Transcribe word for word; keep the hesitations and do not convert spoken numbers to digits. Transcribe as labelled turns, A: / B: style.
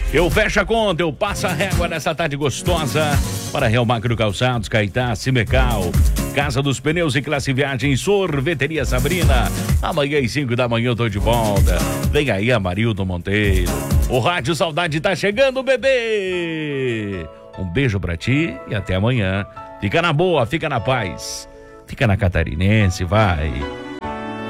A: Eu fecho a conta, eu passo a régua nessa tarde gostosa para Real Macro Calçados, Caetá, Cimecal, Casa dos Pneus e Classe Viagens, Sorveteria Sabrina. Amanhã às cinco da manhã eu tô de volta. Vem aí, Amarildo Monteiro. O Rádio Saudade tá chegando, bebê. Um beijo pra ti e até amanhã. Fica na boa, fica na paz. Fica na catarinense, vai.